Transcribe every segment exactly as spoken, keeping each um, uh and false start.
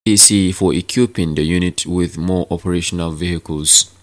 D C for equipping the unit with more operational vehicles.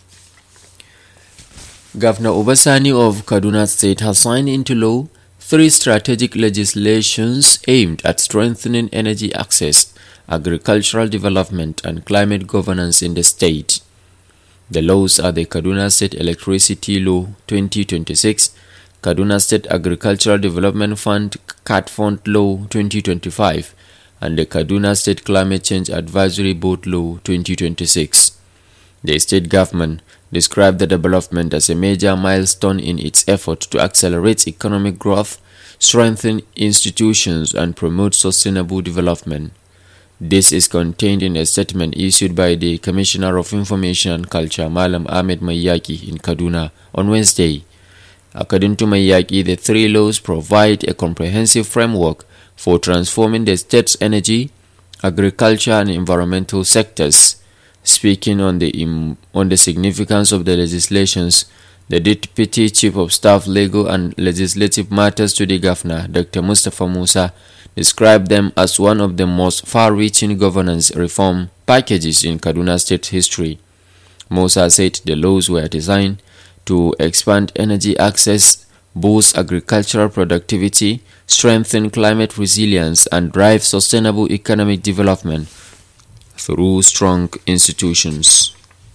Governor Obasani of Kaduna State has signed into law three strategic legislations aimed at strengthening energy access, agricultural development, and climate governance in the state. The laws are the Kaduna State Electricity Law twenty twenty-six, Kaduna State Agricultural Development Fund C A D Fund Law twenty twenty-five, and the Kaduna State Climate Change Advisory Board Law twenty twenty-six. The state government described the development as a major milestone in its effort to accelerate economic growth, strengthen institutions, and promote sustainable development. This is contained in a statement issued by the Commissioner of Information and Culture, Malam Ahmed Mayaki, in Kaduna on Wednesday. According to Mayaki, the three laws provide a comprehensive framework for transforming the state's energy, agriculture, and environmental sectors. Speaking on the im- on the significance of the legislations, the Deputy Chief of Staff, Legal and Legislative Matters to the Governor, Doctor Mustafa Musa, described them as one of the most far-reaching governance reform packages in Kaduna State history. Musa said the laws were designed to expand energy access, boost agricultural productivity, strengthen climate resilience, and drive sustainable economic development through strong institutions.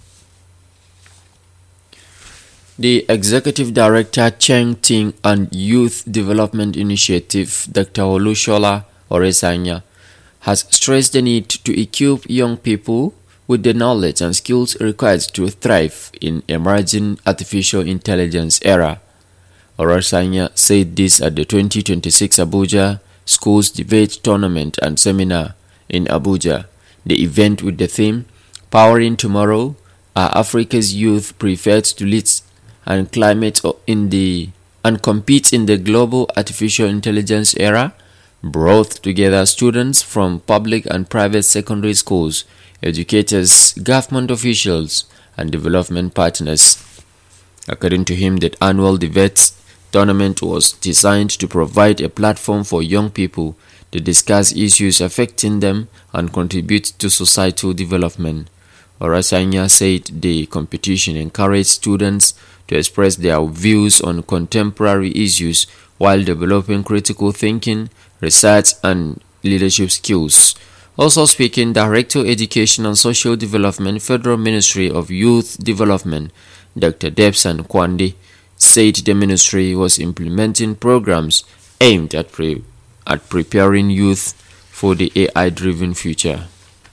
The Executive Director, Cheng Ting and Youth Development Initiative, Doctor Olushola Oresanya, has stressed the need to equip young people with the knowledge and skills required to thrive in emerging artificial intelligence era. Oresanya said this at the twenty twenty-six Abuja Schools Debate Tournament and Seminar in Abuja. The event, with the theme Powering Tomorrow, Are Africa's Youth Prepared to Lead and Climate in the and Compete in the Global Artificial Intelligence Era, brought together students from public and private secondary schools, educators, government officials, and development partners. According to him, the annual debate tournament was designed to provide a platform for young people to discuss issues affecting them and contribute to societal development. Orasanya said the competition encouraged students to express their views on contemporary issues while developing critical thinking, research, and leadership skills. Also speaking, Director Education and Social Development, Federal Ministry of Youth Development, Doctor Debson Kwande, said the ministry was implementing programs aimed at pre- at preparing youth for the A I-driven future.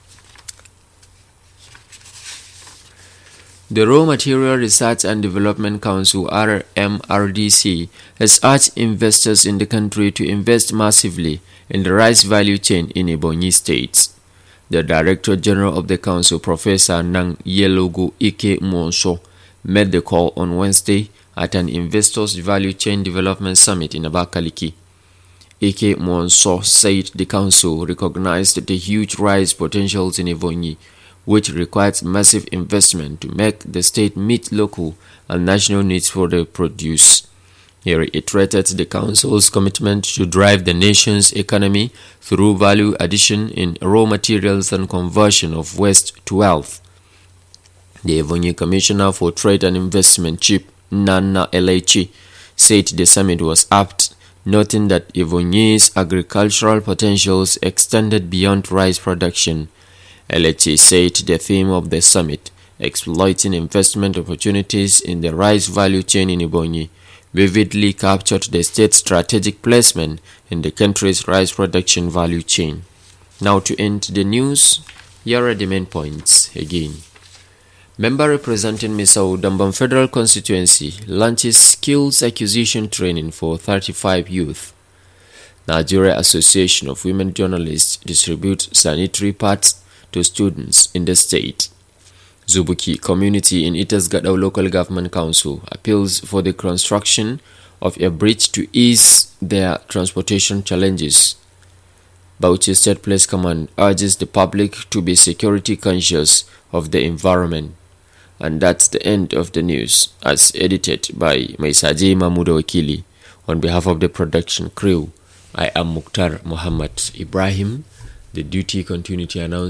The Raw Material Research and Development Council, R M R D C, has urged investors in the country to invest massively in the rice value chain in Ebonyi State. The Director General of the Council, Professor Nang Yelogo Ike Monso, made the call on Wednesday at an Investors Value Chain Development Summit in Abakaliki. Ike Monso said the council recognized the huge rice potentials in Ebonyi, which requires massive investment to make the state meet local and national needs for the produce. He reiterated the council's commitment to drive the nation's economy through value addition in raw materials and conversion of waste to wealth. The Ebonyi Commissioner for Trade and Investment, Chief Nana Elechi, said the summit was apt, noting that Ebonyi's agricultural potentials extended beyond rice production. Elechi said the theme of the summit, exploiting investment opportunities in the rice value chain in Ebonyi, vividly captured the state's strategic placement in the country's rice production value chain. Now to end the news, here are the main points again. Member representing Misau Dambam Federal Constituency launches skills acquisition training for thirty-five youth. Nigeria Association of Women Journalists distributes sanitary pads to students in the state. Zubuki community in Itasgadao Local Government Council appeals for the construction of a bridge to ease their transportation challenges. Bauchi State Police Command urges the public to be security conscious of the environment. And that's the end of the news, as edited by Maisaji Mahmuda Wakili. On behalf of the production crew, I am Mukhtar Muhammad Ibrahim. The duty continuity announcement